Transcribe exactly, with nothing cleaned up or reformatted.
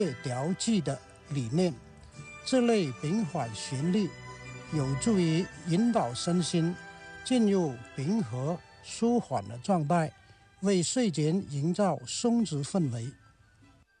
调剂的理念。这类平缓旋律有助于引导身心进入平和舒缓的状态，为睡前营造松弛氛围。